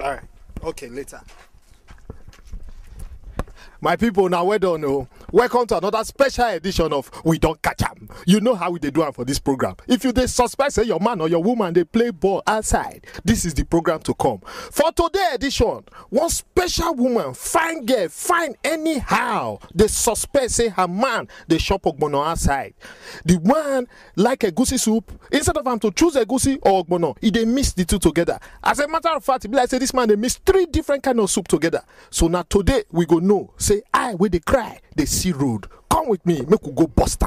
All right. Okay, later. My people, now well done. Oh. Welcome to another special edition of We Don't Catch 'em. You know how we dey do am for this program. If you dey suspect say your man or your woman they play ball outside, this is the program to come. For today edition, one special woman, fine girl, fine anyhow, they suspect say her man they shop ogbono outside. The one like a goosey soup, instead of him to choose a goosey or ogbono, he they mix the two together. As a matter of fact, it be like say this man they mix 3 different kind of soup together. So now today we go know say I with the cry they see road. Come with me, make we go bust am.